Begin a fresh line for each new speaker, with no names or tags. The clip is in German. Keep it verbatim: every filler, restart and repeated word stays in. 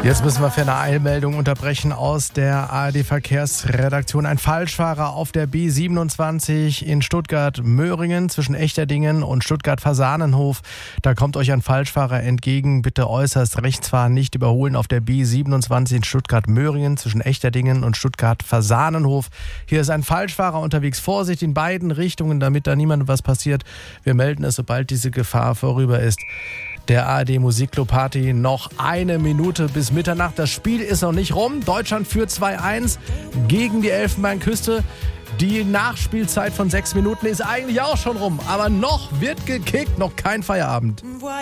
Jetzt müssen wir für eine Eilmeldung unterbrechen aus der A R D-Verkehrsredaktion. Ein Falschfahrer auf der B siebenundzwanzig in Stuttgart-Möhringen zwischen Echterdingen und Stuttgart-Fasanenhof. Da kommt euch ein Falschfahrer entgegen. Bitte äußerst rechts fahren, nicht überholen auf der B siebenundzwanzig in Stuttgart-Möhringen zwischen Echterdingen und Stuttgart-Fasanenhof. Hier ist ein Falschfahrer unterwegs. Vorsicht in beiden Richtungen, damit da niemandem was passiert. Wir melden es, sobald diese Gefahr vorüber ist. Der A R D Musikclub Party, noch eine Minute bis Mitternacht. Das Spiel ist noch nicht rum. Deutschland führt zwei eins gegen die Elfenbeinküste. Die Nachspielzeit von sechs Minuten ist eigentlich auch schon rum. Aber noch wird gekickt, noch kein Feierabend.